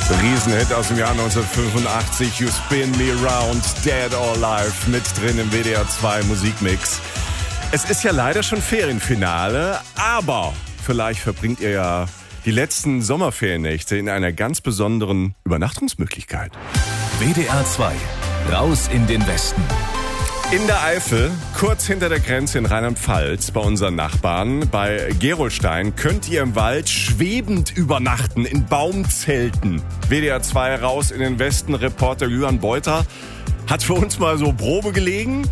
Riesenhit aus dem Jahr 1985, You Spin Me Round, Dead or Alive, mit drin im WDR 2 Musikmix. Es ist ja leider schon Ferienfinale, aber vielleicht verbringt ihr ja die letzten Sommerferiennächte in einer ganz besonderen Übernachtungsmöglichkeit. WDR 2, raus in den Westen. In der Eifel, kurz hinter der Grenze in Rheinland-Pfalz, bei unseren Nachbarn, bei Gerolstein, könnt ihr im Wald schwebend übernachten, in Baumzelten. WDR 2 raus in den Westen, Reporter Julian Beuter hat für uns mal so Probe gelegen.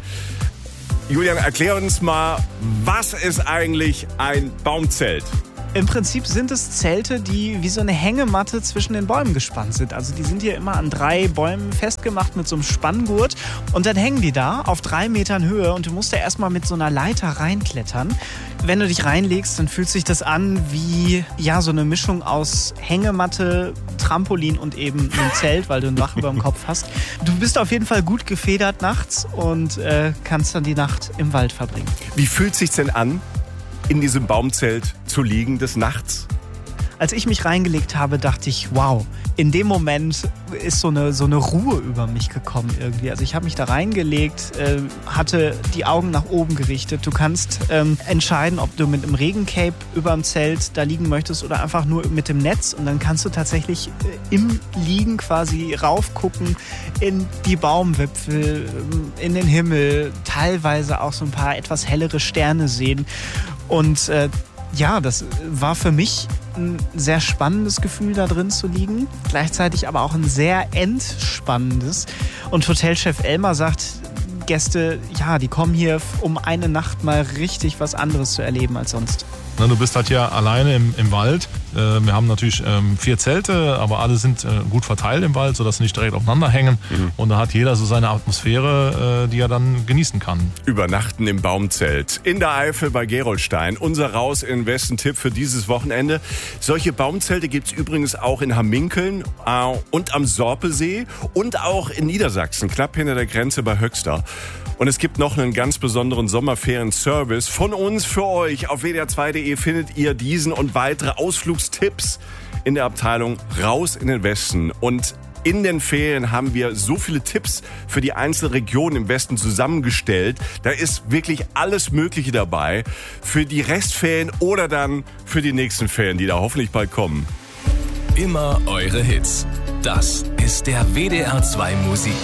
Julian, erklär uns mal, was ist eigentlich ein Baumzelt? Im Prinzip sind es Zelte, die wie so eine Hängematte zwischen den Bäumen gespannt sind. Also die sind hier immer an 3 Bäumen festgemacht mit so einem Spanngurt. Und dann hängen die da auf 3 Metern Höhe und du musst da erstmal mit so einer Leiter reinklettern. Wenn du dich reinlegst, dann fühlt sich das an wie so eine Mischung aus Hängematte, Trampolin und eben einem Zelt, weil du ein Dach über dem Kopf hast. Du bist auf jeden Fall gut gefedert nachts und kannst dann die Nacht im Wald verbringen. Wie fühlt es sich denn an, in diesem Baumzelt zu liegen des Nachts? Als ich mich reingelegt habe, dachte ich, wow, in dem Moment ist so eine Ruhe über mich gekommen irgendwie. Also ich habe mich da reingelegt, hatte die Augen nach oben gerichtet. Du kannst entscheiden, ob du mit einem Regencape über dem Zelt da liegen möchtest oder einfach nur mit dem Netz. Und dann kannst du tatsächlich im Liegen quasi raufgucken in die Baumwipfel, in den Himmel, teilweise auch so ein paar etwas hellere Sterne sehen. Und das war für mich ein sehr spannendes Gefühl, da drin zu liegen. Gleichzeitig aber auch ein sehr entspannendes. Und Hotelchef Elmar sagt, Gäste, die kommen hier, um eine Nacht mal richtig was anderes zu erleben als sonst. Du bist halt hier alleine im Wald. Wir haben natürlich 4 Zelte, aber alle sind gut verteilt im Wald, sodass sie nicht direkt aufeinander hängen. Und da hat jeder so seine Atmosphäre, die er dann genießen kann. Übernachten im Baumzelt in der Eifel bei Gerolstein. Unser Raus in den Westen-Tipp für dieses Wochenende. Solche Baumzelte gibt es übrigens auch in Hamminkeln und am Sorpesee und auch in Niedersachsen, knapp hinter der Grenze bei Höxter. Und es gibt noch einen ganz besonderen Sommerferien-Service von uns für euch. Auf wdr2.de findet ihr diesen und weitere Ausflugstipps in der Abteilung Raus in den Westen. Und in den Ferien haben wir so viele Tipps für die einzelnen Regionen im Westen zusammengestellt. Da ist wirklich alles Mögliche dabei für die Restferien oder dann für die nächsten Ferien, die da hoffentlich bald kommen. Immer eure Hits. Das ist der WDR 2 Musik.